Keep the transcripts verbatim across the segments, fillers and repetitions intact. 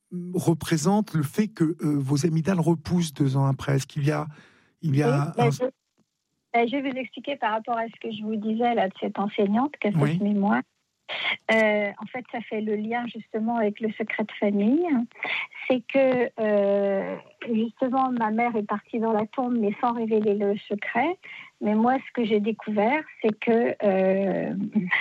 représente le fait que euh, vos amygdales repoussent deux ans après? Est-ce qu'il y a, il y a oui, un... je, je vais vous expliquer par rapport à ce que je vous disais là de cette enseignante qui a cette Oui. mémoire. Euh, en fait, ça fait le lien justement avec le secret de famille. C'est que euh, justement, ma mère est partie dans la tombe, mais sans révéler le secret. Mais moi, ce que j'ai découvert, c'est que euh,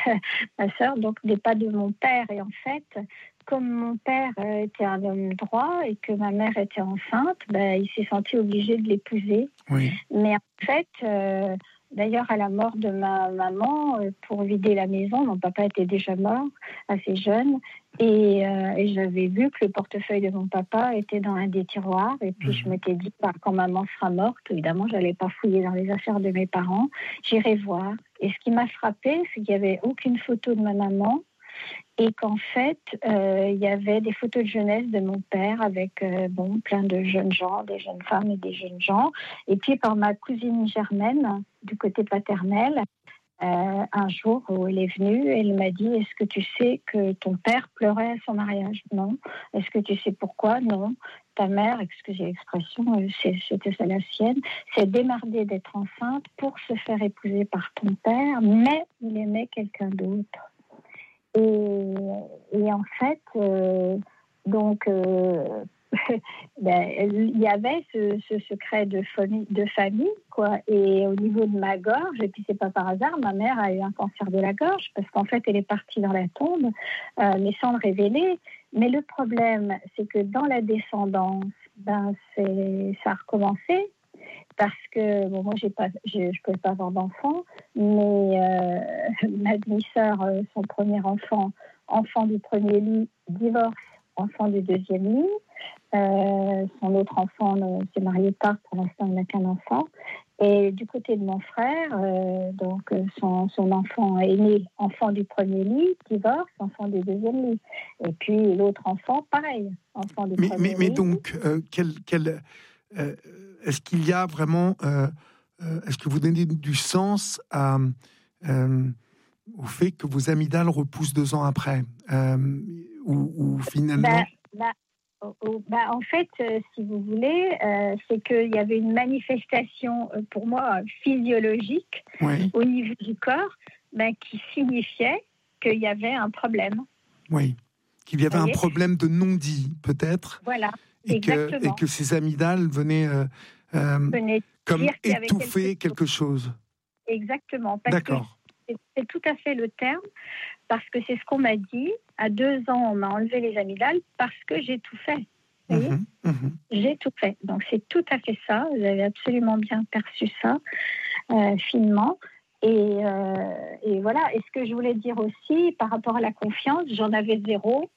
ma sœur donc n'est pas de mon père. Et en fait, comme mon père était un homme droit et que ma mère était enceinte, ben, il s'est senti obligé de l'épouser. Oui. Mais en fait, euh, d'ailleurs, à la mort de ma maman, euh, pour vider la maison, mon papa était déjà mort, assez jeune, et, euh, et j'avais vu que le portefeuille de mon papa était dans un des tiroirs, et puis mmh. je m'étais dit, bah, quand maman sera morte, évidemment, je n'allais pas fouiller dans les affaires de mes parents, j'irai voir. Et ce qui m'a frappée, c'est qu'il n'y avait aucune photo de ma maman, et qu'en fait, euh, il y avait des photos de jeunesse de mon père avec euh, bon, plein de jeunes gens, des jeunes femmes et des jeunes gens. Et puis par ma cousine Germaine, du côté paternel, euh, un jour où elle est venue, elle m'a dit « Est-ce que tu sais que ton père pleurait à son mariage ?» Non. « Est-ce que tu sais pourquoi ?» Non. Ta mère, excusez l'expression, c'était ça la sienne, s'est démardée d'être enceinte pour se faire épouser par ton père, mais il aimait quelqu'un d'autre. Et, et en fait, euh, donc, euh, ben, il y avait ce, ce secret de famille, de famille, quoi. Et au niveau de ma gorge, et puis c'est pas par hasard, ma mère a eu un cancer de la gorge, parce qu'en fait, elle est partie dans la tombe, euh, mais sans le révéler. Mais le problème, c'est que dans la descendance, ben, c'est, ça a recommencé. Parce que, bon, moi, j'ai pas, je ne pouvais pas avoir d'enfant, mais euh, ma demi-sœur, euh, son premier enfant, enfant du premier lit, divorce, enfant du deuxième lit. Euh, son autre enfant ne s'est marié tard, pour l'instant, il n'a qu'un enfant. Et du côté de mon frère, euh, donc son, son enfant est né enfant du premier lit, divorce, enfant du deuxième lit. Et puis l'autre enfant, pareil, enfant du mais, premier mais, lit. Mais donc, euh, quel... quel euh, est-ce qu'il y a vraiment, euh, euh, est-ce que vous donnez du sens à, euh, au fait que vos amygdales repoussent deux ans après, euh, ou, ou finalement bah, bah, oh, oh, bah, en fait, euh, si vous voulez, euh, c'est qu'il y avait une manifestation, euh, pour moi, physiologique, oui. au niveau du corps, bah, qui signifiait qu'il y avait un problème. Oui, qu'il y avait un problème de non-dit, peut-être. Voilà, et exactement. Que, et que ces amygdales venaient... Euh, Euh, comme étouffer quelque, quelque chose. Exactement. Parce D'accord. Que c'est, c'est tout à fait le terme, parce que c'est ce qu'on m'a dit. À deux ans, on m'a enlevé les amygdales parce que j'ai tout fait. Vous voyez ? Mmh, mmh. J'ai tout fait. Donc c'est tout à fait ça. Vous avez absolument bien perçu ça, euh, finement. Et, euh, et voilà. Et ce que je voulais dire aussi, par rapport à la confiance, j'en avais zéro.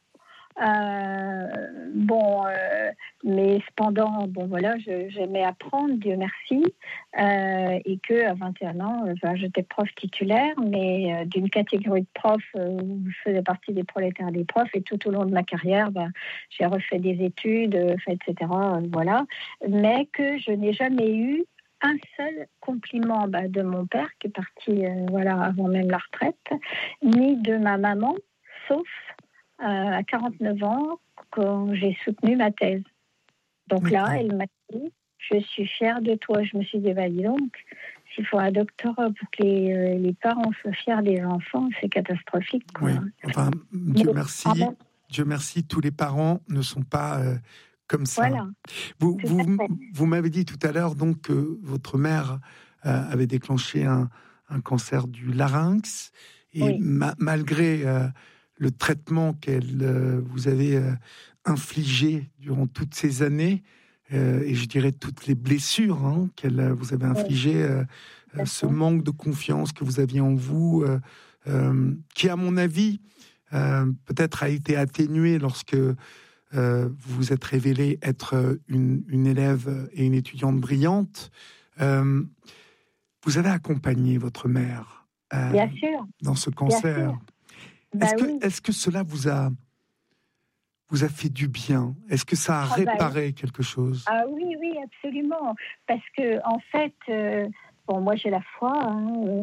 Euh, bon, euh, mais cependant, bon voilà, je, j'aimais apprendre, Dieu merci, euh, et que à vingt et un ans, euh, ben, j'étais prof titulaire, mais euh, d'une catégorie de profs euh, où je faisais partie des prolétaires des profs, et tout au long de ma carrière, ben, j'ai refait des études, euh, et cetera. Euh, voilà, mais que je n'ai jamais eu un seul compliment ben, de mon père qui est parti, euh, voilà, avant même la retraite, ni de ma maman, sauf Euh, à quarante-neuf ans, quand j'ai soutenu ma thèse. Donc D'accord. là, elle m'a dit, je suis fière de toi. Je me suis dit, bah, dis donc, s'il faut un doctorat pour que les, euh, les parents soient fiers des enfants, c'est catastrophique, quoi. Oui, enfin, Dieu Mais, merci, même... Dieu merci, tous les parents ne sont pas euh, comme ça. Voilà. Vous, vous, vous m'avez dit tout à l'heure donc que votre mère euh, avait déclenché un, un cancer du larynx, et oui. ma, malgré euh, le traitement qu'elle euh, vous avait euh, infligé durant toutes ces années, euh, et je dirais toutes les blessures hein, qu'elle vous avait infligées, euh, euh, ce manque de confiance que vous aviez en vous, euh, euh, qui, à mon avis, euh, peut-être a été atténué lorsque euh, vous vous êtes révélée être une, une élève et une étudiante brillante. Euh, vous avez accompagné votre mère euh, Bien sûr. dans ce cancer. Bah est-ce, que, oui. est-ce que cela vous a, vous a fait du bien ? Est-ce que ça a ah réparé bah oui. quelque chose ? Ah oui, oui, absolument. Parce que, en fait, euh, bon, moi j'ai la foi, hein, euh,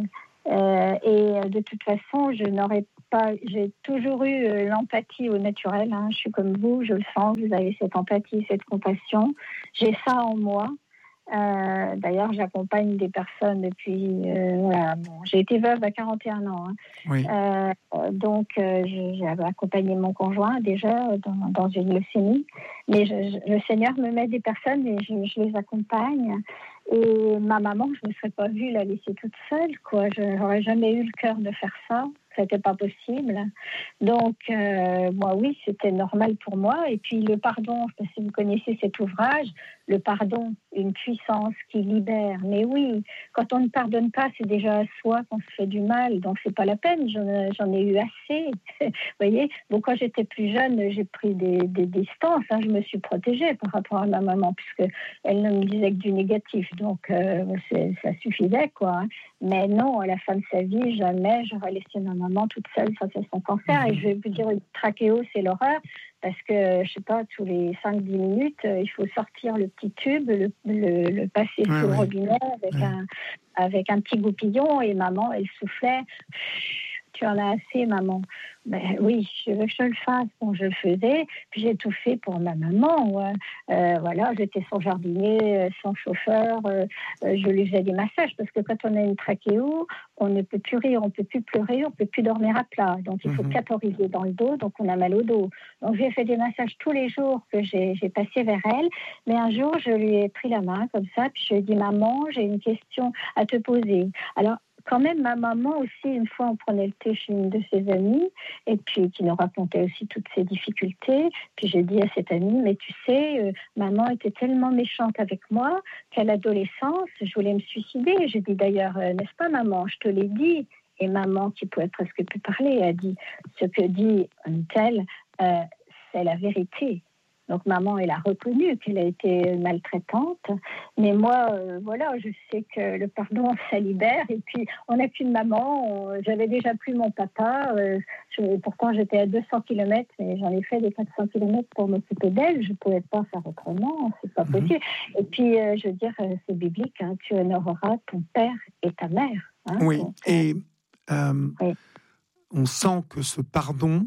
Euh, et de toute façon, je n'aurais pas. J'ai toujours eu euh, l'empathie au naturel. Hein. Je suis comme vous, je le sens. Vous avez cette empathie, cette compassion. J'ai ça en moi. Euh, d'ailleurs, j'accompagne des personnes depuis. Euh, voilà, bon, j'ai été veuve à quarante et un ans. Hein. Oui. Euh, donc, euh, j'ai accompagné mon conjoint déjà dans, dans une leucémie. Mais je, je, le Seigneur me met des personnes et je, je les accompagne. Et ma maman, je ne me serais pas vue la laisser toute seule, quoi. Je n'aurais jamais eu le cœur de faire ça. C'était pas possible. Donc, euh, moi, oui, c'était normal pour moi. Et puis, le pardon, je sais pas si vous connaissez cet ouvrage, le pardon, une puissance qui libère. Mais oui, quand on ne pardonne pas, c'est déjà à soi qu'on se fait du mal. Donc, c'est pas la peine. J'en, j'en ai eu assez. Vous voyez, donc quand j'étais plus jeune, j'ai pris des, des distances. Hein. Je me suis protégée par rapport à ma maman, puisque elle ne me disait que du négatif. Donc, euh, c'est, ça suffisait, quoi. Mais non, à la fin de sa vie, jamais j'aurais laissé ma maman toute seule face à son cancer. Mmh. Et je vais vous dire, une trachéo, c'est l'horreur. Parce que, je sais pas, tous les cinq dix minutes, euh, il faut sortir le petit tube, le, le, le passer ouais, sous ouais. le robinet avec, ouais. un, avec un petit goupillon. Et maman, elle soufflait. Tu en as assez, maman. Ben oui, je veux que je le fasse. Bon, je le faisais. Puis j'ai tout fait pour ma maman. Ouais. Euh, voilà, j'étais son jardinier, son chauffeur. Euh, je lui faisais des massages parce que quand on a une trachéo, on ne peut plus rire, on ne peut plus pleurer, on ne peut plus dormir à plat. Donc il faut mm-hmm. cathoriser dans le dos, donc on a mal au dos. Donc j'ai fait des massages tous les jours que j'ai, j'ai passé vers elle. Mais un jour, je lui ai pris la main comme ça, puis je lui ai dit, maman, j'ai une question à te poser. Alors, quand même, ma maman aussi, une fois, on prenait le thé chez une de ses amies, et puis qui nous racontait aussi toutes ses difficultés. Puis j'ai dit à cette amie, mais tu sais, euh, maman était tellement méchante avec moi qu'à l'adolescence, je voulais me suicider. J'ai dit d'ailleurs, euh, n'est-ce pas maman, je te l'ai dit. Et maman, qui pouvait presque plus parler, a dit, ce que dit un tel, euh, c'est la vérité. Donc maman, elle a reconnu qu'elle a été maltraitante, mais moi, euh, voilà, je sais que le pardon, ça libère. Et puis, on n'a qu'une maman. On, j'avais déjà plus mon papa. Euh, je, pourtant, j'étais à deux cents kilomètres, mais j'en ai fait des quatre cents kilomètres pour m'occuper d'elle. Je ne pouvais pas faire autrement. C'est pas possible. Mm-hmm. Et puis, euh, je veux dire, c'est biblique. Hein, tu honoreras ton père et ta mère. Hein, oui. donc, et euh, oui. on sent que ce pardon.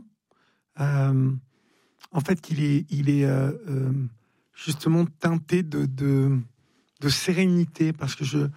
Euh, En fait, il est, il est euh, euh, justement teinté de, de, de sérénité, parce que je,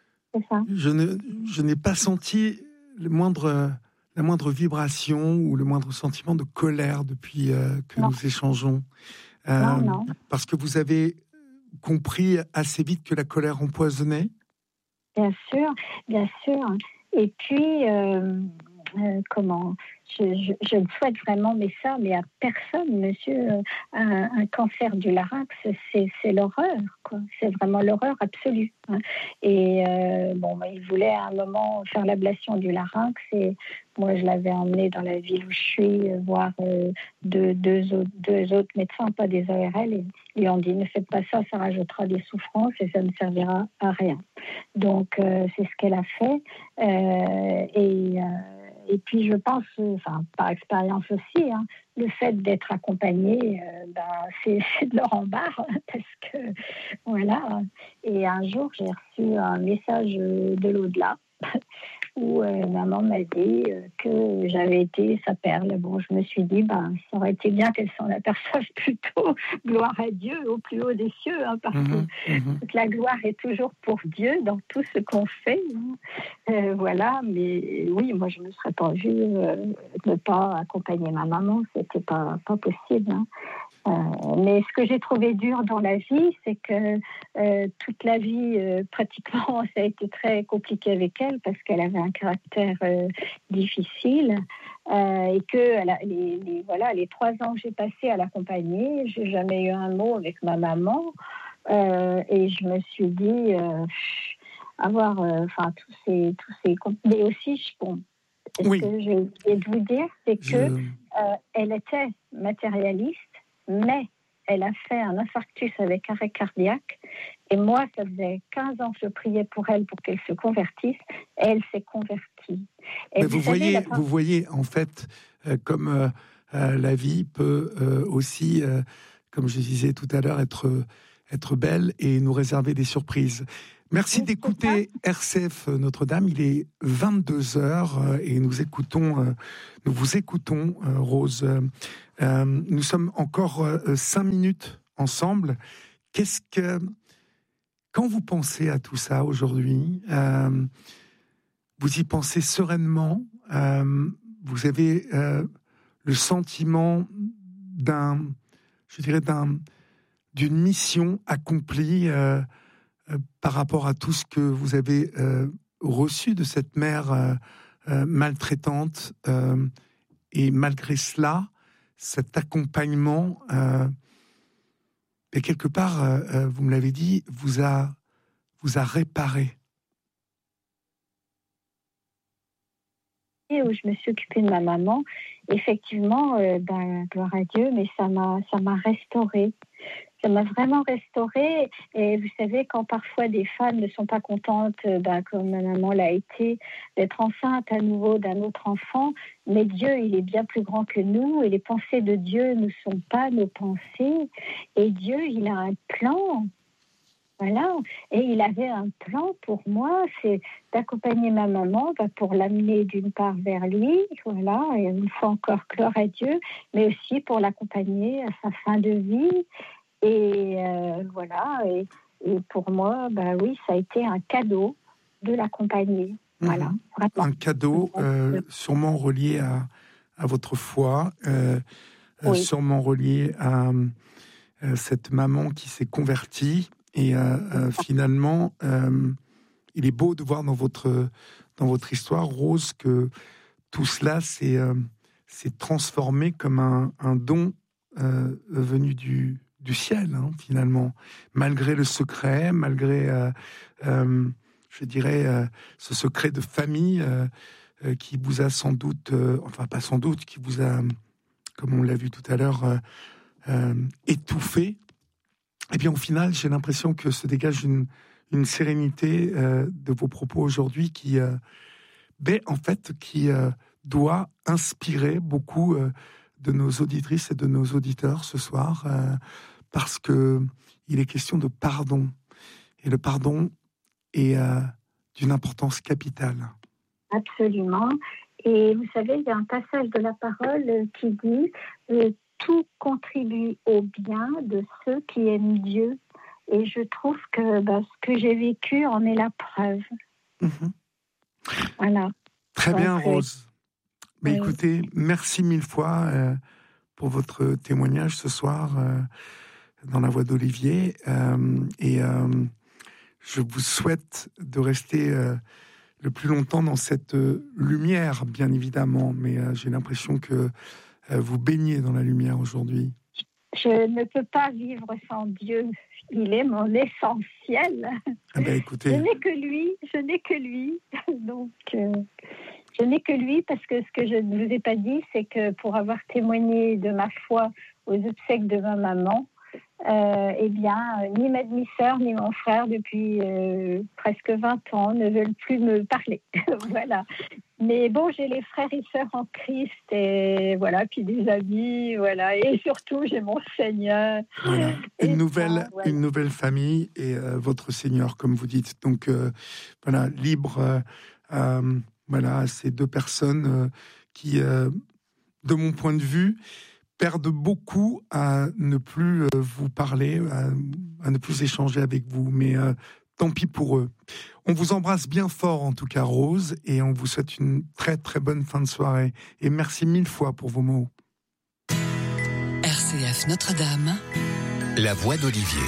je, ne, je n'ai pas senti le moindre, la moindre vibration ou le moindre sentiment de colère depuis euh, que non. nous échangeons. Euh, non, non. Parce que vous avez compris assez vite que la colère empoisonnait. Bien sûr, bien sûr. Et puis, euh, euh, comment... Je, je, je le souhaite vraiment, mais ça, mais à personne, monsieur. Un, un cancer du larynx, c'est, c'est l'horreur, quoi. C'est vraiment l'horreur absolue. Hein. Et euh, bon, bah, il voulait à un moment faire l'ablation du larynx, et moi, je l'avais emmené dans la ville où je suis, voir euh, deux, deux, autres, deux autres médecins, pas des O R L, et ils lui ont dit, ne faites pas ça, ça rajoutera des souffrances et ça ne servira à rien. Donc, euh, c'est ce qu'elle a fait. Euh, et... Euh, Et puis, je pense, enfin, par expérience aussi, hein, le fait d'être accompagné, euh, ben, c'est, c'est de leur embarras, hein, parce que, voilà. Et un jour, j'ai reçu un message de l'au-delà, où euh, maman m'a dit euh, que j'avais été sa perle. Bon, je me suis dit, ben, ça aurait été bien qu'elle s'en aperçoive plus tôt. Gloire à Dieu, au plus haut des cieux, hein, parce mmh, que mmh. toute la gloire est toujours pour Dieu dans tout ce qu'on fait. Hein. Euh, voilà, mais oui, moi, je ne me serais pas vue euh, ne pas accompagner ma maman. C'était pas, pas possible. Hein. Euh, mais ce que j'ai trouvé dur dans la vie, c'est que euh, toute la vie, euh, pratiquement, ça a été très compliqué avec elle parce qu'elle avait un caractère euh, difficile euh, et que elle a, les, les, voilà, les trois ans que j'ai passés à l'accompagner, j'ai jamais eu un mot avec ma maman euh, et je me suis dit euh, avoir, enfin euh, tous ces, tous ces, mais aussi, bon, ce oui. que j'ai oublié de vous dire, c'est que je... euh, elle était matérialiste. Mais elle a fait un infarctus avec arrêt cardiaque. Et moi, ça faisait quinze ans que je priais pour elle pour qu'elle se convertisse. Et elle s'est convertie. Et Mais vous, vous, savez, voyez, la... vous voyez, en fait, euh, comme euh, euh, la vie peut euh, aussi, euh, comme je disais tout à l'heure, être, être belle et nous réserver des surprises. Merci Oui, d'écouter R C F Notre-Dame. Il est vingt-deux heures et nous écoutons, nous vous écoutons, Rose. Euh, nous sommes encore cinq minutes ensemble. Qu'est-ce que, quand vous pensez à tout ça aujourd'hui, euh, vous y pensez sereinement, euh, vous avez euh, le sentiment d'un, je dirais, d'un, d'une mission accomplie euh, euh, par rapport à tout ce que vous avez euh, reçu de cette mère euh, euh, maltraitante, euh, et malgré cela, cet accompagnement, euh, et quelque part, euh, euh, vous me l'avez dit, vous a, vous a réparé. Où je me suis occupée de ma maman, effectivement, euh, ben, gloire à Dieu, mais ça m'a, ça m'a restaurée. Ça m'a vraiment restaurée. Et vous savez, quand parfois des femmes ne sont pas contentes, ben, comme ma maman l'a été, d'être enceinte à nouveau d'un autre enfant, mais Dieu, il est bien plus grand que nous, et les pensées de Dieu ne sont pas nos pensées. Et Dieu, il a un plan. Voilà, et il avait un plan pour moi, c'est d'accompagner ma maman bah, pour l'amener d'une part vers lui, voilà, et une fois encore gloire à Dieu, mais aussi pour l'accompagner à sa fin de vie. Et euh, voilà, et, et pour moi, bah oui, ça a été un cadeau de l'accompagner. Voilà, Mmh. vraiment. Un cadeau euh, sûrement relié à, à votre foi, euh, oui. euh, sûrement relié à euh, cette maman qui s'est convertie. Et euh, euh, finalement, euh, il est beau de voir dans votre, dans votre histoire, Rose, que tout cela s'est, euh, s'est transformé comme un, un don euh, venu du, du ciel, hein, finalement. Malgré le secret, malgré, euh, euh, je dirais, euh, ce secret de famille euh, euh, qui vous a sans doute, euh, enfin pas sans doute, qui vous a, comme on l'a vu tout à l'heure, euh, euh, étouffé. Eh bien, au final, j'ai l'impression que se dégage une, une sérénité euh, de vos propos aujourd'hui qui, euh, ben, en fait, qui euh, doit inspirer beaucoup euh, de nos auditrices et de nos auditeurs ce soir, euh, parce que il est question de pardon, et le pardon est euh, d'une importance capitale. Absolument. Et vous savez, il y a un passage de la parole qui dit euh, tout contribue au bien de ceux qui aiment Dieu. Et je trouve que bah, ce que j'ai vécu en est la preuve. Mmh. Voilà. Très Donc, bien, Rose. Euh, Mais oui. Écoutez, merci mille fois euh, pour votre témoignage ce soir euh, dans la voix d'Olivier. Euh, et euh, je vous souhaite de rester euh, le plus longtemps dans cette euh, lumière, bien évidemment. Mais euh, j'ai l'impression que vous baignez dans la lumière aujourd'hui. Je ne peux pas vivre sans Dieu. Il est mon essentiel. Ah ben, écoutez... Je n'ai que lui, je n'ai que lui. Donc, euh, je n'ai que lui parce que ce que je ne vous ai pas dit, c'est que pour avoir témoigné de ma foi aux obsèques de ma maman, euh, eh bien, euh, ni ma demi-sœur ni mon frère, depuis euh, presque vingt ans, ne veulent plus me parler. Voilà. Mais bon, j'ai les frères et sœurs en Christ et voilà, puis des amis, voilà, et surtout j'ai mon Seigneur. Voilà. Une nouvelle, ça, voilà. Une nouvelle famille et euh, votre Seigneur, comme vous dites. Donc euh, voilà, libre euh, euh, voilà, à ces deux personnes euh, qui, euh, de mon point de vue, perdent beaucoup à ne plus euh, vous parler, à, à ne plus échanger avec vous. Mais euh, tant pis pour eux. On vous embrasse bien fort, en tout cas, Rose, et on vous souhaite une très, très bonne fin de soirée. Et merci mille fois pour vos mots. R C F Notre-Dame, la voix d'Olivier.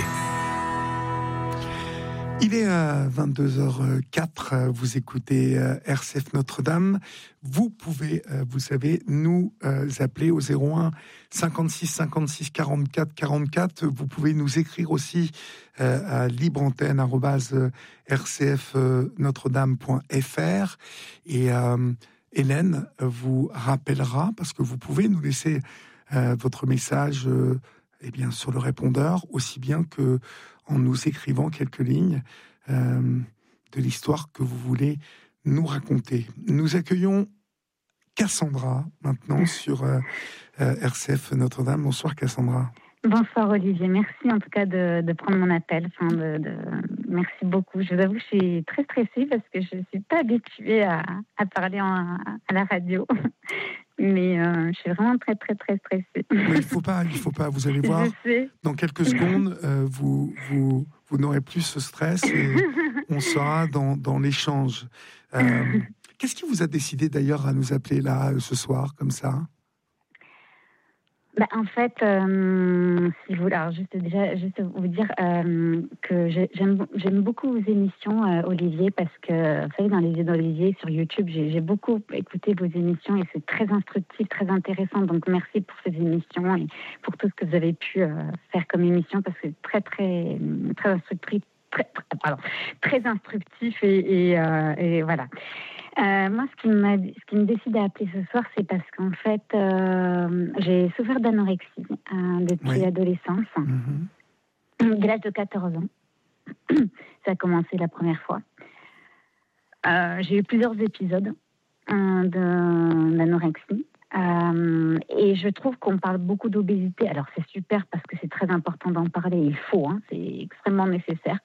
Il est à vingt-deux heures quatre, vous écoutez R C F Notre-Dame. Vous pouvez, vous savez, nous appeler au zéro un cinquante-six cinquante-six quarante-quatre quarante-quatre. Vous pouvez nous écrire aussi à libreantenne arobase r c f notre dame point f r. Et euh, Hélène vous rappellera, parce que vous pouvez nous laisser euh, votre message euh, eh bien, sur le répondeur, aussi bien que en nous écrivant quelques lignes euh, de l'histoire que vous voulez nous raconter. Nous accueillons Cassandra maintenant sur euh, euh, R C F Notre-Dame. Bonsoir Cassandra. Bonsoir Olivier, merci en tout cas de, de prendre mon appel. Enfin, de, de... Merci beaucoup. Je vous avoue que je suis très stressée parce que je ne suis pas habituée à, à parler en, à la radio. Mais euh, je suis vraiment très très très stressée. Mais il ne faut pas, il faut pas. Vous allez voir, dans quelques secondes, euh, vous, vous, vous n'aurez plus ce stress et on sera dans, dans l'échange. Euh, qu'est-ce qui vous a décidé d'ailleurs à nous appeler là ce soir comme ça ? Bah, en fait, euh, si vous, alors juste déjà, juste vous dire euh, que j'aime, j'aime beaucoup vos émissions, euh, Olivier, parce que vous savez, dans les yeux d'Olivier sur YouTube, j'ai, j'ai beaucoup écouté vos émissions et c'est très instructif, très intéressant. Donc merci pour ces émissions et pour tout ce que vous avez pu euh, faire comme émission, parce que c'est très très très instructif, très, très, pardon, très instructif et, et, euh, et voilà. Euh, moi, ce qui, m'a, ce qui me décide à appeler ce soir, c'est parce qu'en fait, euh, j'ai souffert d'anorexie euh, depuis oui. l'adolescence, mm-hmm. dès l'âge de quatorze ans. Ça a commencé la première fois. Euh, j'ai eu plusieurs épisodes euh, de, d'anorexie. Euh, et je trouve qu'on parle beaucoup d'obésité. Alors, c'est super parce que c'est très important d'en parler. Il faut, hein, c'est extrêmement nécessaire.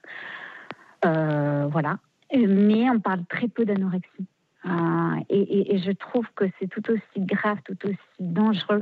Euh, voilà. Mais on parle très peu d'anorexie. Euh, et, et, et je trouve que c'est tout aussi grave, tout aussi dangereux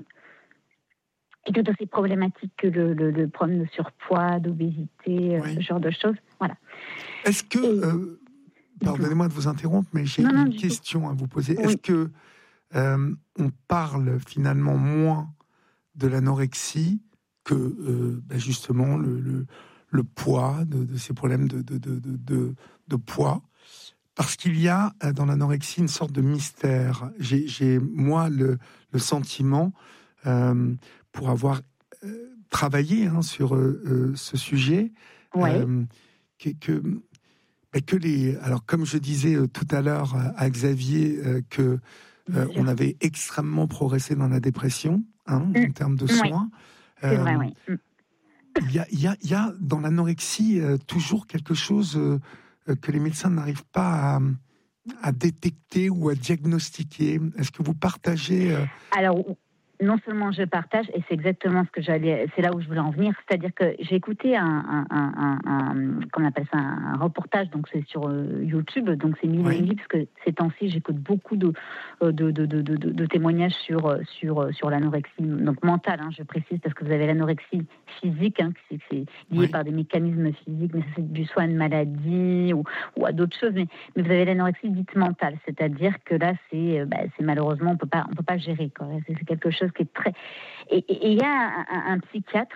et tout aussi problématique que le, le, le problème de surpoids, d'obésité, oui. ce genre de choses. Voilà. Est-ce que, et, euh, pardonnez-moi de vous interrompre, mais j'ai non, une non, question tout. à vous poser. Oui. Est-ce que euh, on parle finalement moins de l'anorexie que euh, ben justement le, le, le poids, de, de ces problèmes de, de, de, de, de, de poids? Parce qu'il y a dans l'anorexie une sorte de mystère. J'ai, j'ai moi, le, le sentiment, euh, pour avoir euh, travaillé hein, sur euh, ce sujet, ouais. euh, que, que, bah, que les... Alors, comme je disais euh, tout à l'heure à Xavier, euh, que euh, on avait extrêmement progressé dans la dépression, hein, mmh. en termes de soins. Oui. C'est euh, vrai, oui. Mmh. Il y a, il y a, il y a dans l'anorexie euh, toujours quelque chose... Euh, que les médecins n'arrivent pas à, à détecter ou à diagnostiquer. Est-ce que vous partagez euh... Alors, non seulement je partage, et c'est exactement ce que j'allais, c'est là où je voulais en venir, c'est-à-dire que j'ai écouté un, un, un, un, un comment on appelle ça, un reportage, donc c'est sur euh, YouTube, donc c'est mille et une vies, parce que ces temps-ci, j'écoute beaucoup de, de, de, de, de, de témoignages sur, sur, sur l'anorexie, donc mentale, hein, je précise, parce que vous avez l'anorexie physique, hein, qui c'est lié oui. par des mécanismes physiques, mais ça c'est dû soit à une maladie ou, ou à d'autres choses, mais, mais vous avez l'anorexie dite mentale, c'est-à-dire que là, c'est, bah, c'est malheureusement, on ne peut pas, on peut pas gérer, quoi. C'est, c'est quelque chose qui est très... Et il y a un, un, un psychiatre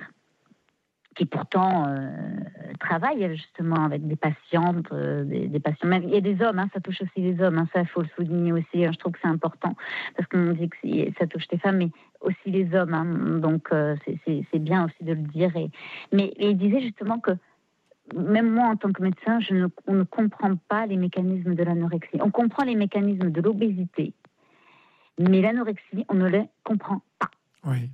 qui pourtant euh, travaille justement avec des patientes, euh, des, des patients, même il y a des hommes, hein, ça touche aussi les hommes, hein, ça il faut le souligner aussi, hein, je trouve que c'est important, parce qu'on dit que ça touche les femmes, mais aussi les hommes, hein, donc euh, c'est, c'est, c'est bien aussi de le dire. Et, mais et il disait justement que même moi en tant que médecin, je ne, on ne comprend pas les mécanismes de l'anorexie. On comprend les mécanismes de l'obésité, mais l'anorexie, on ne les comprend pas. Oui.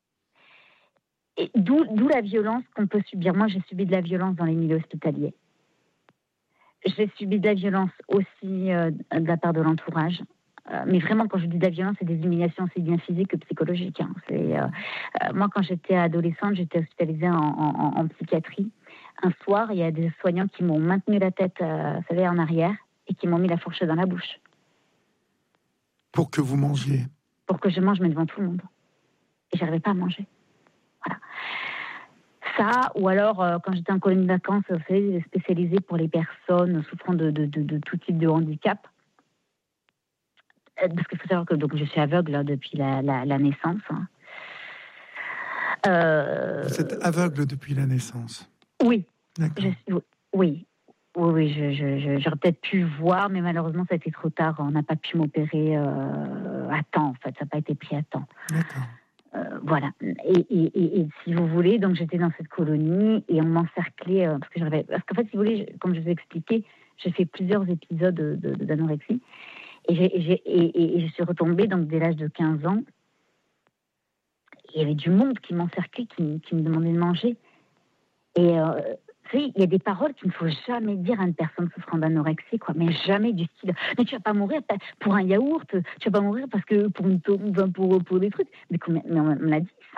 Et d'où, d'où la violence qu'on peut subir. Moi, j'ai subi de la violence dans les milieux hospitaliers. J'ai subi de la violence aussi euh, de la part de l'entourage. Euh, mais vraiment, quand je dis de la violence, c'est des humiliations aussi bien physiques que psychologiques. Hein. C'est, euh, euh, moi, quand j'étais adolescente, j'étais hospitalisée en, en, en psychiatrie. Un soir, il y a des soignants qui m'ont maintenu la tête, euh, vous savez, en arrière, et qui m'ont mis la fourchette dans la bouche. Pour que vous mangiez. Pour que je mange, mais devant tout le monde. Et j'arrivais pas à manger. Voilà. Ça, ou alors, euh, quand j'étais en colonie de vacances, vous savez, spécialisée pour les personnes souffrant de, de, de, de tout type de handicap. Parce qu'il faut savoir que donc, je suis aveugle là, depuis la, la, la naissance. Hein. Euh... Vous êtes aveugle depuis la naissance? Oui. D'accord. Je, oui. Oui, oui, je, je, je, j'aurais peut-être pu voir, mais malheureusement, ça a été trop tard. On n'a pas pu m'opérer euh, à temps, en fait. Ça n'a pas été pris à temps. D'accord. Euh, voilà. Et, et, et, et si vous voulez, donc j'étais dans cette colonie et on m'encerclait. Euh, parce, que j'avais, parce qu'en fait, si vous voulez, je, comme je vous ai expliqué, j'ai fait plusieurs épisodes de, de, de, d'anorexie. Et, j'ai, et, j'ai, et, et je suis retombée donc, dès l'âge de quinze ans. Il y avait du monde qui m'encerclait, qui, qui me demandait de manger. Et... Euh, il y a des paroles qu'il ne faut jamais dire à une personne souffrant d'anorexie, quoi, mais jamais du style « Mais tu vas pas mourir pour un yaourt, tu vas pas mourir parce que pour, une, pour, pour, pour des trucs. » Mais on me l'a dit, ça.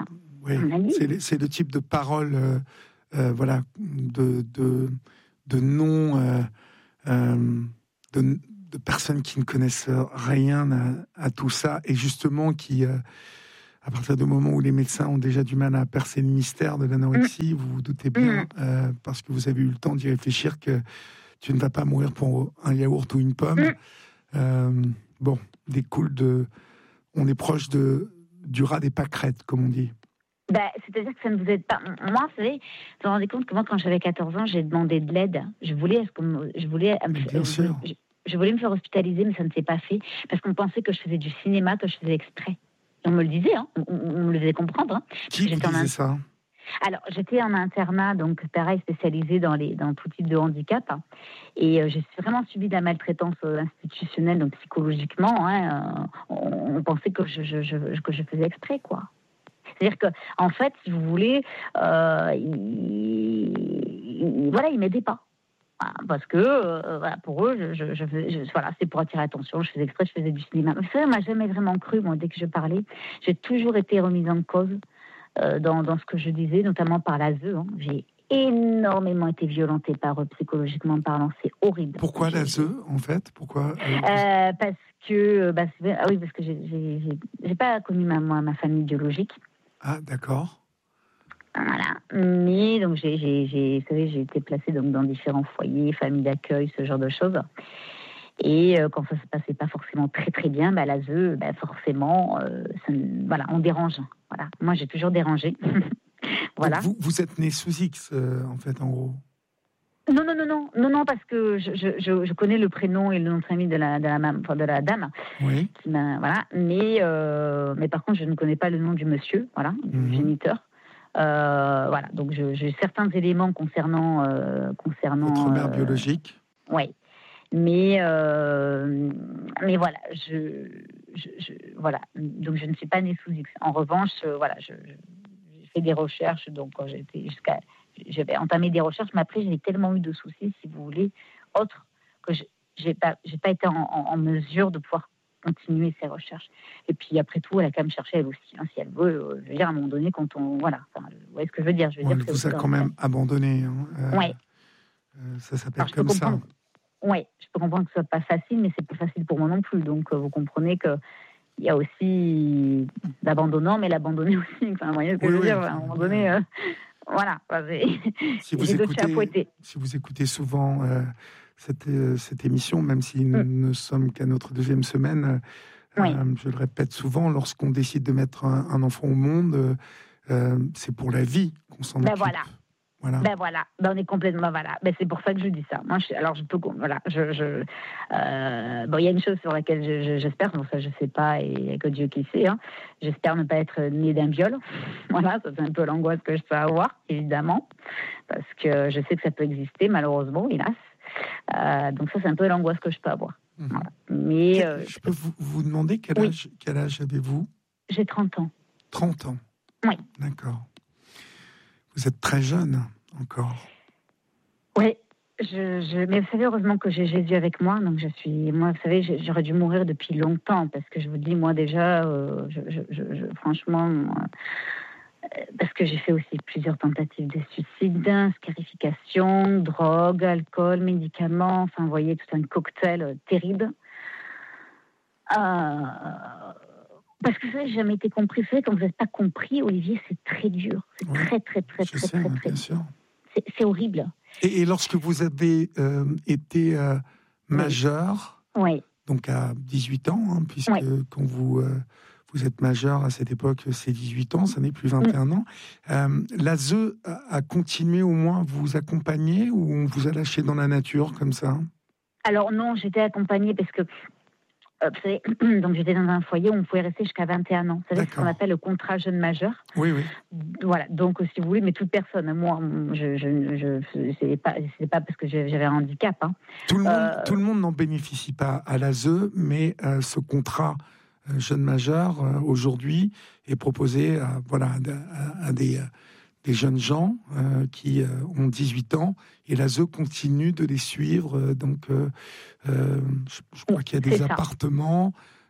Oui, c'est, c'est le type de parole, euh, euh, voilà, de, de, de non, euh, euh, de, de personnes qui ne connaissent rien à, à tout ça, et justement qui, euh, à partir du moment où les médecins ont déjà du mal à percer le mystère de l'anorexie, mmh. vous vous doutez bien, mmh. euh, parce que vous avez eu le temps d'y réfléchir, que tu ne vas pas mourir pour un yaourt ou une pomme. Mmh. Euh, bon, découle de... On est proche de, du rat des pâquerettes, comme on dit. Bah, c'est-à-dire que ça ne vous aide pas. Moi, vous savez, vous vous rendez compte que moi, quand j'avais quatorze ans, j'ai demandé de l'aide. Je voulais, est-ce que je voulais, bien euh, sûr. Je, je voulais me faire hospitaliser, mais ça ne s'est pas fait parce qu'on pensait que je faisais du cinéma, que je faisais exprès. Et on me le disait, hein, on, on me le faisait comprendre. Hein, Qui vous disait ça ? Alors, j'étais en internat, donc pareil, spécialisé dans, les, dans tout type de handicap. Hein, et euh, j'ai vraiment subi de la maltraitance institutionnelle, donc psychologiquement. Hein, euh, on, on pensait que je, je, je, que je faisais exprès, quoi. C'est-à-dire que, en fait, si vous voulez, euh, il, il, voilà, ils m'aidaient pas. Voilà, parce que, euh, voilà, pour eux, je, je, je, je, voilà, c'est pour attirer l'attention. Je faisais exprès, je faisais du cinéma. Mais ça, on m'a jamais vraiment cru, moi, dès que je parlais. J'ai toujours été remise en cause euh, dans, dans ce que je disais, notamment par l'A S E. Hein. J'ai énormément été violentée par eux, psychologiquement parlant. C'est horrible. Pourquoi l'A S E, en fait ? Pourquoi euh, euh, Parce que, bah, c'est, ah oui, parce que j'ai, j'ai, j'ai, j'ai pas connu ma, moi, ma famille biologique. Ah, d'accord. Voilà. Mais donc j'ai, j'ai, j'ai, vous savez, j'ai été placée donc dans différents foyers, familles d'accueil, ce genre de choses. Et euh, quand ça se passait pas forcément très très bien, bah, l'A S E, bah, forcément, euh, ça, voilà, on dérange. Voilà. Moi, j'ai toujours dérangé. Voilà. Vous, vous êtes né sous X, euh, en fait, en gros. Non, non, non, non, non, non, parce que je, je, je connais le prénom et le nom de famille de la, de la, enfin, de la dame. Oui. Qui m'a, voilà. Mais, euh, mais par contre, je ne connais pas le nom du monsieur, voilà, du mmh. géniteur. Euh, voilà. Donc, je, j'ai certains éléments concernant, euh, concernant. Votre mère euh, biologique. Oui. Mais, euh, mais voilà, je, je, je, voilà. Donc, je ne suis pas née sous X. En revanche, euh, voilà, je, je, j'ai fait des recherches. Donc, quand j'étais jusqu'à J'avais entamé des recherches, mais après, j'ai tellement eu de soucis, si vous voulez, autres, que je n'ai pas, j'ai pas été en, en, en mesure de pouvoir continuer ces recherches. Et puis, après tout, elle a quand même cherché, elle aussi, hein, si elle veut. Euh, je veux dire, à un moment donné, quand on... Voilà, enfin, vous voyez ce que je veux dire, je veux on dire vous a quand même abandonné. Hein. Euh, oui. Euh, ça s'appelle comme ça. Oui, je peux comprendre que ce soit pas facile, mais c'est pas facile pour moi non plus. Donc, euh, vous comprenez que il y a aussi l'abandonnant, mais l'abandonné aussi. Enfin, vous voyez ce que oui, je veux oui, dire, à un moment donné... Euh... Voilà, si vous, écoutez, si vous écoutez souvent euh, cette, euh, cette émission, même si nous mm. ne sommes qu'à notre deuxième semaine, oui. euh, je le répète souvent, lorsqu'on décide de mettre un, un enfant au monde, euh, c'est pour la vie qu'on s'en ben occupe. Voilà. Voilà. Ben voilà, ben on est complètement voilà. Ben c'est pour ça que je dis ça. Moi, je, alors je peux voilà, je, je euh, bon, il y a une chose sur laquelle je, je, j'espère, bon ça je sais pas et il y a que Dieu qui sait. Hein. J'espère ne pas être née d'un viol. Voilà, ça c'est un peu l'angoisse que je peux avoir, évidemment, parce que je sais que ça peut exister malheureusement, hélas. Euh, donc ça c'est un peu l'angoisse que je peux avoir. Mmh. Voilà. Mais euh, je peux vous, vous demander quel oui. âge quel âge avez-vous ? J'ai trente ans. trente ans. Oui. D'accord. Vous êtes très jeune encore. Oui, je, je, mais vous savez, heureusement que j'ai Jésus avec moi. Donc je suis, moi, vous savez, j'aurais dû mourir depuis longtemps parce que je vous dis, moi déjà, euh, je, je, je, je, franchement, euh, parce que j'ai fait aussi plusieurs tentatives de suicide, scarification, drogue, alcool, médicaments. Enfin, vous voyez, tout un cocktail euh, terrible. Euh, Parce que ça, j'ai jamais été compris. Vous savez, quand vous n'êtes pas compris, Olivier, c'est très dur. C'est oui, très, très, très, très, sais, très, très, bien sûr. C'est, c'est horrible. Et, et lorsque vous avez euh, été euh, majeur, oui. donc à dix-huit ans, hein, puisque oui. quand vous, euh, vous êtes majeur à cette époque, c'est dix-huit ans, ça n'est plus vingt et un oui. ans, euh, l'A S E a, a continué au moins à vous accompagner ou on vous a lâché dans la nature comme ça ? Alors non, j'étais accompagnée parce que vous savez, donc j'étais dans un foyer où on pouvait rester jusqu'à vingt et un ans. Vous savez, ce qu'on appelle le contrat jeune majeur. Oui, oui. Voilà, donc si vous voulez, mais toute personne. Moi, je, je, je, c'est pas, c'est pas parce que j'avais un handicap. Hein. Tout le monde, euh... tout le monde n'en bénéficie pas à l'A S E, mais euh, ce contrat euh, jeune majeur euh, aujourd'hui est proposé à, voilà, à, à des, des jeunes gens euh, qui euh, ont dix-huit ans et l'A S E continue de les suivre. Euh, donc, euh, euh, je, je crois qu'il y a des c'est appartements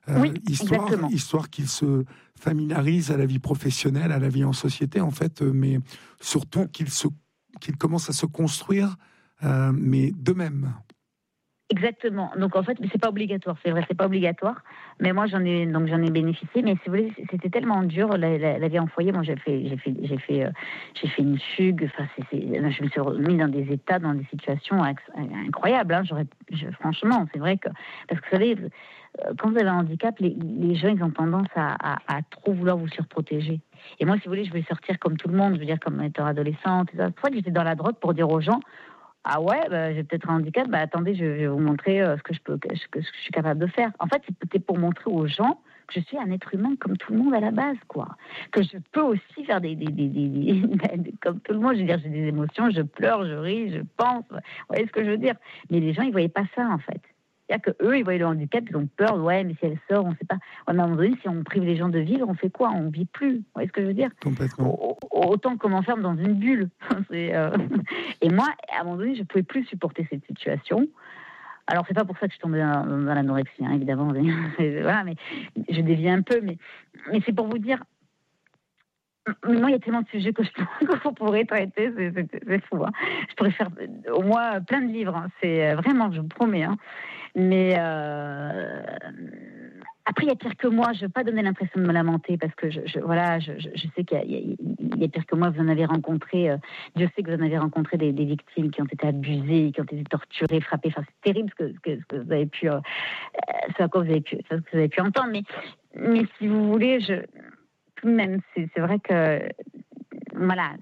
euh, oui, histoire, histoire qu'ils se familiarisent à la vie professionnelle, à la vie en société, en fait, euh, mais surtout qu'ils, se, qu'ils commencent à se construire, euh, mais d'eux-mêmes. Exactement. Donc en fait, c'est pas obligatoire, c'est vrai, c'est pas obligatoire. Mais moi, j'en ai donc j'en ai bénéficié. Mais si vous voulez, c'était tellement dur la, la, la vie en foyer. Moi, j'ai fait, j'ai fait, j'ai fait, euh, j'ai fait une fugue. Enfin, c'est, c'est, je me suis remis dans des états, dans des situations incroyables. Hein. J'aurais, je, franchement, c'est vrai que parce que vous savez, quand vous avez un handicap, les, les gens, ils ont tendance à, à, à trop vouloir vous surprotéger. Et moi, si vous voulez, je voulais sortir comme tout le monde, je veux dire comme étant adolescente. C'est pour ça que j'étais dans la drogue pour dire aux gens. Ah ouais, bah, j'ai peut-être un handicap, bah attendez, je, je vais vous montrer euh, ce que je peux, ce que, ce que je suis capable de faire. En fait, c'était pour montrer aux gens que je suis un être humain comme tout le monde à la base, quoi. Que je peux aussi faire des, des, des, des, des comme tout le monde. Je veux dire, j'ai des émotions, je pleure, je ris, je pense. Vous voyez ce que je veux dire? Mais les gens, ils voyaient pas ça, en fait. C'est-à-dire qu'eux, ils voyaient le handicap, ils ont peur. Ouais, mais si elle sort, on ne sait pas. Ouais, mais à un moment donné, si on prive les gens de vivre, on fait quoi? On ne vit plus. Vous voyez ce que je veux dire? Complètement. Autant qu'on m'enferme dans une bulle. C'est, euh... Et moi, à un moment donné, je ne pouvais plus supporter cette situation. Alors, c'est pas pour ça que je suis tombée dans, dans l'anorexie, hein, évidemment. Voilà, mais je dévie un peu. Mais, mais c'est pour vous dire... Moi, il y a tellement de sujets que je pourrais traiter, c'est, c'est, c'est fou. Hein. Je pourrais faire au moins plein de livres. Hein. C'est vraiment, je vous promets. Hein. Mais euh... après, il y a pire que moi. Je ne veux pas donner l'impression de me lamenter parce que je, je voilà, je, je, je sais qu'il y a, il y a pire que moi. Vous en avez rencontré. Euh, Dieu sait que vous en avez rencontré des, des victimes qui ont été abusées, qui ont été torturées, frappées. Enfin, c'est terrible ce que, ce que, ce que vous avez pu, euh, ce à quoi vous avez pu, ce que vous avez pu entendre. Mais, mais si vous voulez, je même, c'est, c'est vrai que, voilà,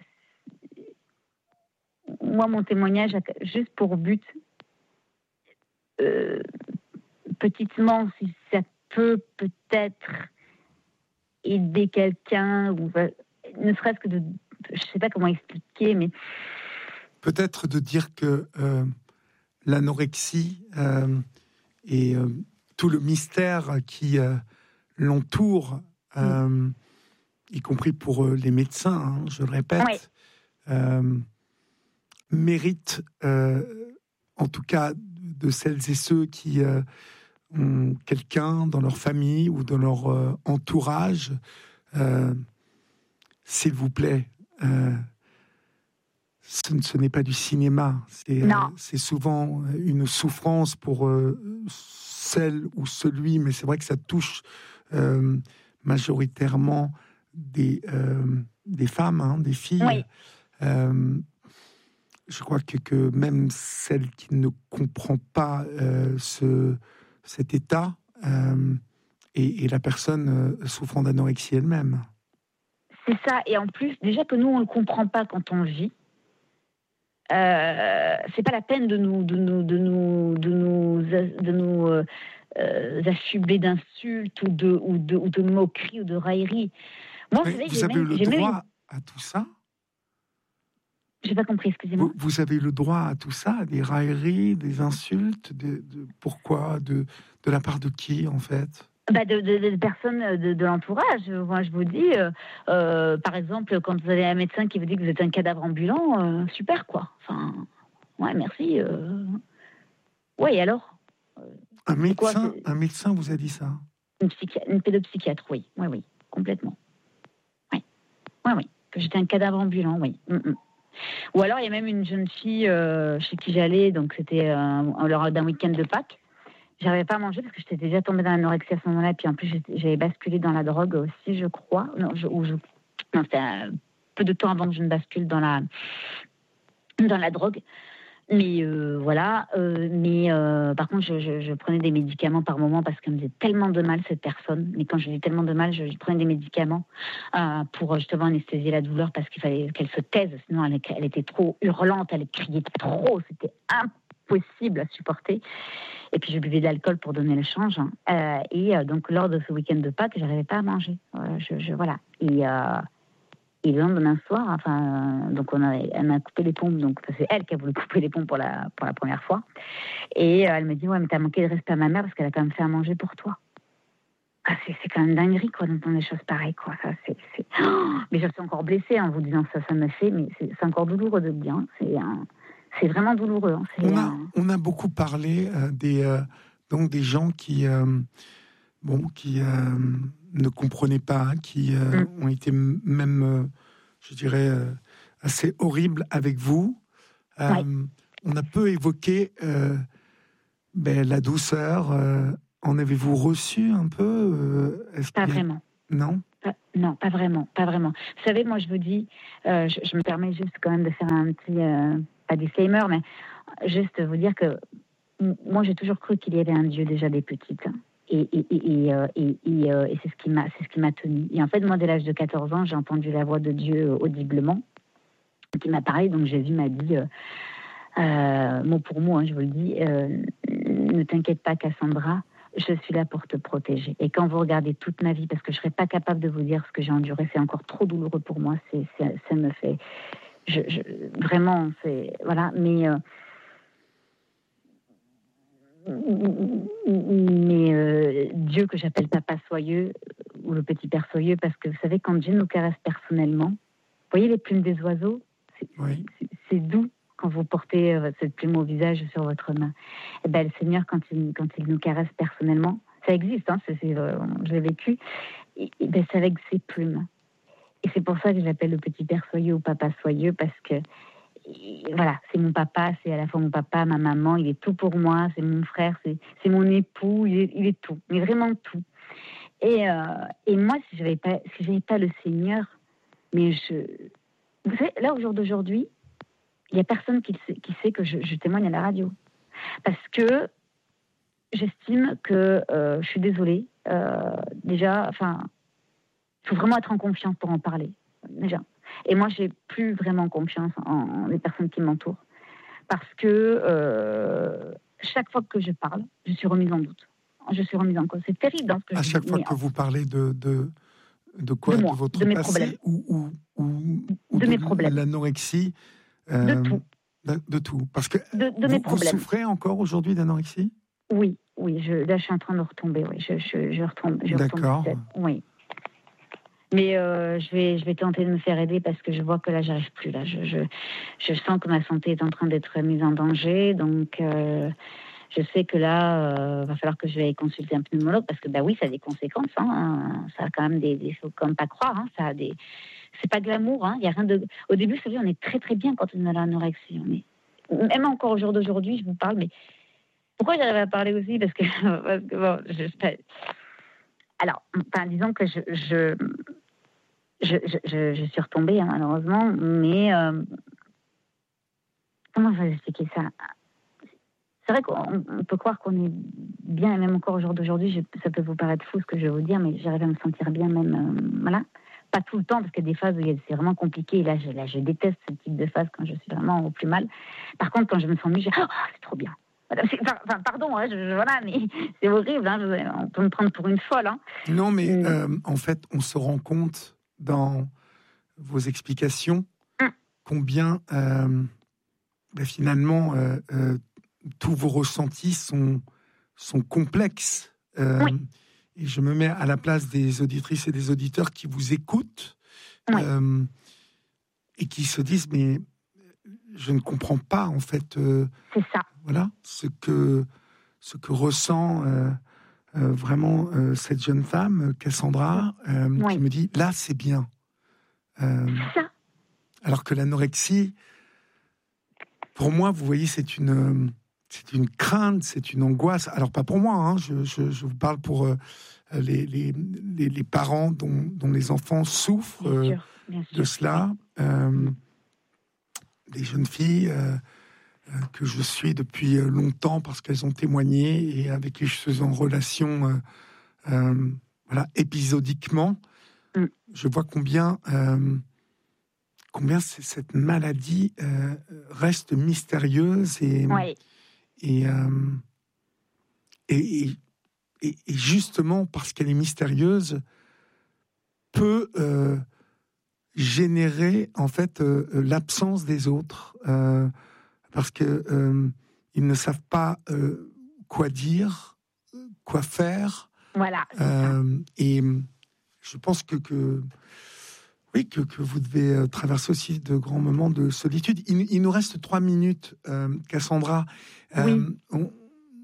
moi, mon témoignage a juste pour but, euh, petitement, si ça peut peut-être aider quelqu'un, ou ne serait-ce que de, je ne sais pas comment expliquer, mais... Peut-être de dire que euh, l'anorexie euh, et euh, tout le mystère qui euh, l'entoure... Euh, mm. y compris pour les médecins, hein, je le répète, oui. euh, mérite, euh, en tout cas de celles et ceux qui euh, ont quelqu'un dans leur famille ou dans leur euh, entourage, euh, s'il vous plaît, euh, ce, ce n'est pas du cinéma, c'est, euh, c'est souvent une souffrance pour euh, celle ou celui, mais c'est vrai que ça touche euh, majoritairement Des, euh, des femmes, hein, des filles. Oui. Euh, je crois que, que même celle qui ne comprend pas euh, ce, cet état euh, et, et la personne euh, souffrant d'anorexie elle-même. C'est ça. Et en plus, déjà que nous, on ne le comprend pas quand on vit. Euh, c'est pas la peine de nous, de nous, de nous, de nous, de nous euh, euh, affubler d'insultes ou de, ou de, ou de moqueries ou de railleries. Moi, vous, savez, vous avez même, le droit une... à tout ça? J'ai pas compris, excusez-moi. Vous, vous avez le droit à tout ça, des railleries, des insultes, de, de, pourquoi, de, de la part de qui, en fait? Bah de, de, de personnes de, de l'entourage. Moi, je vous dis, euh, euh, par exemple, quand vous avez un médecin qui vous dit que vous êtes un cadavre ambulant, euh, super, quoi. Enfin, ouais, merci. Euh... Ouais, et alors euh, un médecin, quoi, un médecin vous a dit ça? Une, psychi... une pédopsychiatre, oui, oui, oui, complètement. Oui, oui, oui. Que j'étais un cadavre ambulant, oui. Mm-mm. Ou alors, il y a même une jeune fille euh, chez qui j'allais, donc c'était euh, lors d'un week-end de Pâques. J'arrivais pas à manger parce que j'étais déjà tombée dans l'anorexie à ce moment-là. Et puis en plus, j'avais basculé dans la drogue aussi, je crois. Non, je, ou je... non c'était un peu de temps avant que je ne bascule dans la, dans la drogue. Mais euh, voilà. Euh, mais euh, par contre, je, je, je prenais des médicaments par moment parce qu'elle me faisait tellement de mal, cette personne. Mais quand je dis tellement de mal, je, je prenais des médicaments euh, pour justement anesthésier la douleur parce qu'il fallait qu'elle se taise. Sinon, elle, elle était trop hurlante, elle criait trop. C'était impossible à supporter. Et puis, je buvais de l'alcool pour donner le change. Hein. Euh, et euh, donc, lors de ce week-end de Pâques, je n'arrivais pas à manger. Euh, je, je, voilà. Et, euh, et le lendemain soir, enfin, euh, donc on a, elle m'a coupé les pompes. Donc, c'est elle qui a voulu couper les pompes pour la, pour la première fois. Et euh, elle me dit, ouais, mais t'as manqué de respect à ma mère parce qu'elle a quand même fait à manger pour toi. Ah, c'est, c'est quand même dinguerie, quoi, d'entendre des choses pareilles, quoi. Ça, c'est, c'est... Oh, mais je suis encore blessée en vous disant ça, ça me fait, mais c'est, c'est encore douloureux de le dire. Hein. C'est un... C'est vraiment douloureux. Hein. C'est, on, a, euh... on a beaucoup parlé euh, des, euh, donc des gens qui, euh, bon, qui euh, ne comprenaient pas, qui euh, mm. ont été même, euh, je dirais, euh, assez horribles avec vous. Euh, ouais. On a peu évoqué euh, ben, la douceur. Euh, en avez-vous reçu un peu euh, est-ce Pas qu'il y a... vraiment. Non. Pas, non, pas vraiment, pas vraiment. Vous savez, moi, je vous dis, euh, je, je me permets juste quand même de faire un petit, euh, pas disclaimer, mais juste vous dire que moi, j'ai toujours cru qu'il y avait un Dieu déjà des petites. Et, et, et, et, euh, et, et, euh, et c'est ce qui m'a, c'est ce qui m'a tenue. Et en fait, moi, dès l'âge de quatorze ans, j'ai entendu la voix de Dieu audiblement, qui m'a parlé. Donc, Jésus m'a dit, euh, euh, mot pour mot, hein, je vous le dis, euh, ne t'inquiète pas, Cassandra, je suis là pour te protéger. Et quand vous regardez toute ma vie, parce que je ne serais pas capable de vous dire ce que j'ai enduré, c'est encore trop douloureux pour moi, c'est, c'est, ça me fait... Je, je, vraiment, c'est... Voilà, mais... Euh, mais euh, Dieu que j'appelle Papa Soyeux, ou le Petit Père Soyeux, parce que vous savez, quand Dieu nous caresse personnellement, vous voyez les plumes des oiseaux, c'est, oui. c'est, c'est doux. Quand vous portez euh, cette plume au visage sur votre main, et ben, le Seigneur, quand il, quand il nous caresse personnellement, ça existe, hein, c'est, c'est, euh, je l'ai vécu, et, et ben, c'est avec ses plumes. Et c'est pour ça que je l'appelle le Petit Père Soyeux ou Papa Soyeux, parce que et, voilà, c'est mon papa, c'est à la fois mon papa, ma maman, il est tout pour moi, c'est mon frère, c'est, c'est mon époux, il est, il est tout, il est vraiment tout. Et, euh, et moi, si je n'avais pas, si j'avais pas le Seigneur, mais je... Vous savez, là, au jour d'aujourd'hui, il n'y a personne qui sait, qui sait que je, je témoigne à la radio. Parce que j'estime que, euh, je suis désolée, euh, déjà, enfin, il faut vraiment être en confiance pour en parler, déjà. Et moi, je n'ai plus vraiment confiance en, en les personnes qui m'entourent. Parce que euh, chaque fois que je parle, je suis remise en doute. Je suis remise en cause. C'est terrible dans ce que à je chaque dis, fois mais que en... vous parlez de, de, de quoi de, moi, de votre de mes passé problèmes. ou, ou, ou, ou de, de mes problèmes. l'anorexie euh, de tout. De, de tout. Parce que de, de vous, mes problèmes. Vous souffrez encore aujourd'hui d'anorexie ? Oui, oui. Je, là, je suis en train de retomber. Oui, je, je, je retombe. Je D'accord. Retombe oui. Mais euh, je vais, je vais tenter de me faire aider parce que je vois que là, j'arrive plus. Là, je, je, je sens que ma santé est en train d'être mise en danger. Donc, euh, je sais que là, euh, va falloir que je vais consulter un pneumologue parce que, bah oui, ça a des conséquences. Hein. Ça a quand même des, des faut quand même pas croire. Hein. Ça a des, c'est pas glamour. Hein. Il y a rien de. Au début, vous savez, on est très très bien quand on a l'anorexie. On est, même encore au jour d'aujourd'hui, je vous parle, mais pourquoi j'arrive à parler aussi parce que, parce que bon, je, je, alors, enfin, disons que je, je Je, je, je, je suis retombée, hein, malheureusement, mais euh, comment je vais expliquer ça ? C'est vrai qu'on on peut croire qu'on est bien, et même encore au jour d'aujourd'hui, je, ça peut vous paraître fou ce que je vais vous dire, mais j'arrive à me sentir bien même, euh, voilà. Pas tout le temps, parce qu'il y a des phases où c'est vraiment compliqué, et là je, là, je déteste ce type de phase quand je suis vraiment au plus mal. Par contre, quand je me sens mieux, je dis, oh, c'est trop bien. Enfin, pardon, hein, je, je, voilà, mais c'est horrible, hein, je, on peut me prendre pour une folle. Hein. Non, mais euh, en fait, on se rend compte dans vos explications mmh. combien euh, ben finalement euh, euh, tous vos ressentis sont, sont complexes. Euh, oui. Et je me mets à la place des auditrices et des auditeurs qui vous écoutent oui. euh, et qui se disent mais je ne comprends pas en fait euh, c'est ça. Voilà, ce que, ce que ressent euh, euh, vraiment euh, cette jeune femme, Cassandra, euh, oui. qui me dit là c'est bien. Euh, ça. Alors que l'anorexie, pour moi, vous voyez, c'est une, c'est une crainte, c'est une angoisse. Alors pas pour moi, hein, je, je, je vous parle pour euh, les, les, les, les parents dont, dont les enfants souffrent bien euh, sûr, bien de sûr. cela. Euh, des jeunes filles euh, euh, que je suis depuis longtemps parce qu'elles ont témoigné et avec qui je suis en relation euh, euh, voilà, épisodiquement. Mm. Je vois combien, euh, combien cette maladie euh, reste mystérieuse et, oui. et, euh, et, et, et justement parce qu'elle est mystérieuse peut euh, générer en fait euh, l'absence des autres euh, parce que euh, ils ne savent pas euh, quoi dire, quoi faire. Voilà. Euh, et je pense que, que oui que, que vous devez traverser aussi de grands moments de solitude. Il, il nous reste trois minutes, euh, Cassandra. Euh, oui. on,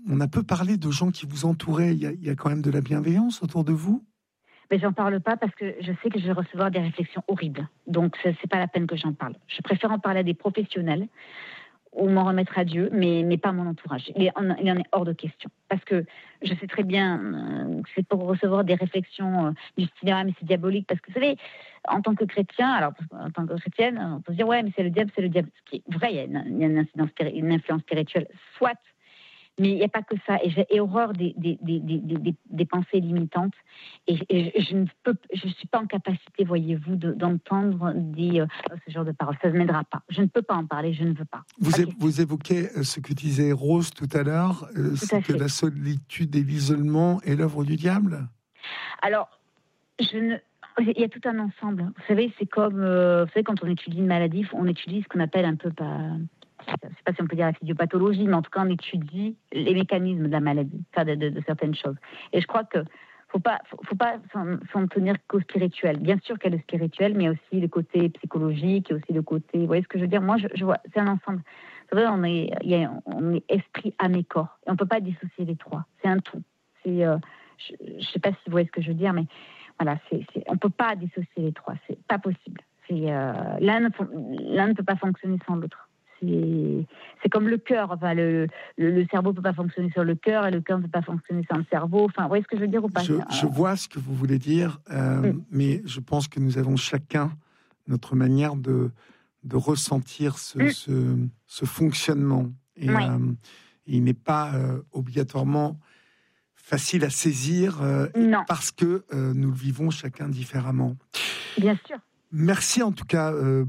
on a peu parlé de gens qui vous entouraient. Il y a, il y a quand même de la bienveillance autour de vous? Mais j'en parle pas parce que je sais que je vais recevoir des réflexions horribles. Donc, c'est, c'est pas la peine que j'en parle. Je préfère en parler à des professionnels ou m'en remettre à Dieu, mais, mais pas mon entourage. Il en, il en est hors de question. Parce que je sais très bien euh, que c'est pour recevoir des réflexions euh, du style « Ah, mais c'est diabolique ». Parce que, vous savez, en tant que chrétien, alors en tant que chrétienne, on peut se dire « Ouais, mais c'est le diable, c'est le diable ». Ce qui est vrai, il y a une, il y a une, incidence, une influence spirituelle, soit. Mais il n'y a pas que ça. Et j'ai horreur des, des, des, des, des, des pensées limitantes. Et, et je ne peux, je suis pas en capacité, voyez-vous, de, d'entendre des, euh, ce genre de paroles. Ça ne m'aidera pas. Je ne peux pas en parler, je ne veux pas. Vous, pas é- vous évoquez ce que disait Rose tout à l'heure, euh, tout c'est à que fait. la solitude et l'isolement est l'œuvre du diable? Alors, je ne... il y a tout un ensemble. Vous savez, c'est comme, euh, vous savez, quand on étudie une maladie, on étudie ce qu'on appelle un peu... Pas... je ne sais pas si on peut dire la physiopathologie, mais en tout cas, on étudie les mécanismes de la maladie, enfin de, de, de certaines choses. Et je crois que faut pas, faut, faut pas s'en, s'en tenir qu'au spirituel. Bien sûr qu'il y a le spirituel, mais il y a aussi le côté psychologique, il y a aussi le côté, vous voyez ce que je veux dire? Moi, je, je vois, c'est un ensemble. Vous savez, on est, il y a, on est esprit, âme et corps. Et on ne peut pas dissocier les trois. C'est un tout. C'est, euh, je ne sais pas si vous voyez ce que je veux dire, mais voilà, c'est, c'est, on ne peut pas dissocier les trois. C'est pas possible. C'est, euh, l'un, ne, l'un ne peut pas fonctionner sans l'autre. C'est, c'est comme le cœur. Enfin, le, le, le cerveau ne peut pas fonctionner sans le cœur et le cœur ne peut pas fonctionner sans le cerveau. Enfin, vous voyez ce que je veux dire ou pas? Je, je vois ce que vous voulez dire, euh, mm. mais je pense que nous avons chacun notre manière de, de ressentir ce, mm. ce, ce fonctionnement. Et oui. euh, il n'est pas euh, obligatoirement facile à saisir euh, parce que euh, nous le vivons chacun différemment. Bien sûr. Merci en tout cas euh,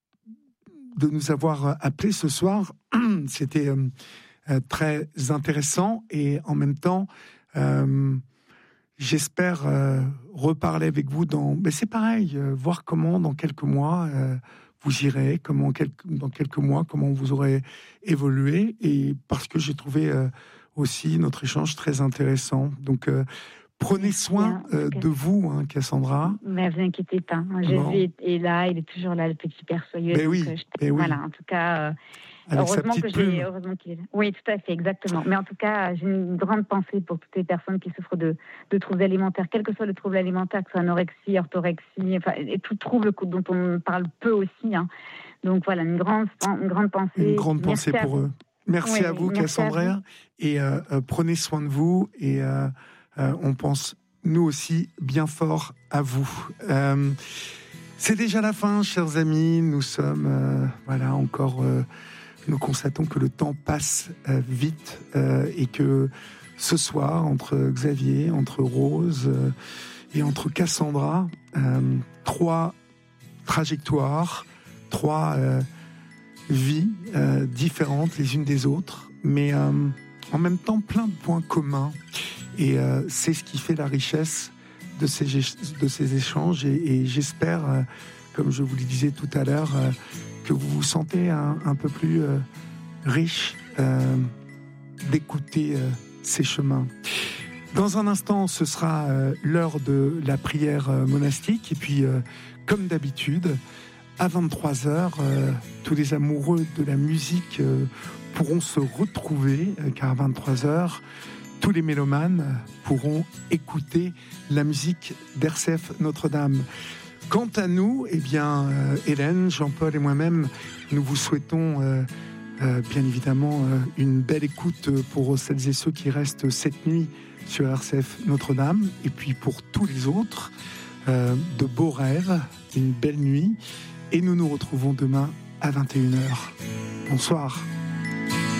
de nous avoir appelés ce soir. C'était euh, très intéressant et en même temps, euh, j'espère euh, reparler avec vous dans... Ben c'est pareil, euh, voir comment dans quelques mois euh, vous irez, comment quelques, dans quelques mois, comment vous aurez évolué, et parce que j'ai trouvé euh, aussi notre échange très intéressant. Donc, euh, prenez soin euh, de vous, hein, Cassandra. Mais ne vous inquiétez pas. Jésus bon. est, est là, il est toujours là, le petit Père soyeux. Mais oui, euh, je... mais voilà, oui. en tout cas, euh, heureusement que j'ai, heureusement qu'il est là. Oui, tout à fait, exactement. Mais en tout cas, j'ai une grande pensée pour toutes les personnes qui souffrent de, de troubles alimentaires, quel que soit le trouble alimentaire, que ce soit anorexie, orthorexie, enfin, et tout trouble dont on parle peu aussi. Hein. Donc voilà, une grande, une grande pensée. Une grande pensée pour eux. Merci oui, à vous, Cassandra. Et euh, euh, prenez soin de vous. Et euh, euh, on pense, nous aussi, bien fort à vous. Euh, c'est déjà la fin, chers amis. Nous sommes, euh, voilà, encore... Euh, nous constatons que le temps passe euh, vite euh, et que ce soir, entre Xavier, entre Rose euh, et entre Cassandra, euh, trois trajectoires, trois euh, vies euh, différentes les unes des autres, mais euh, en même temps plein de points communs. Et euh, c'est ce qui fait la richesse de ces, de ces échanges. Et, et j'espère, euh, comme je vous le disais tout à l'heure, euh, que vous vous sentez un, un peu plus euh, riche euh, d'écouter euh, ces chemins. Dans un instant, ce sera euh, l'heure de la prière euh, monastique. Et puis, euh, comme d'habitude, à vingt-trois heures, euh, tous les amoureux de la musique euh, pourront se retrouver, euh, car à vingt-trois heures, tous les mélomanes pourront écouter la musique d'R C F Notre-Dame. Quant à nous, eh bien, euh, Hélène, Jean-Paul et moi-même, nous vous souhaitons euh, euh, bien évidemment euh, une belle écoute pour celles et ceux qui restent cette nuit sur R C F Notre-Dame, et puis pour tous les autres, euh, de beaux rêves, une belle nuit, et nous nous retrouvons demain à vingt et une heures. Bonsoir.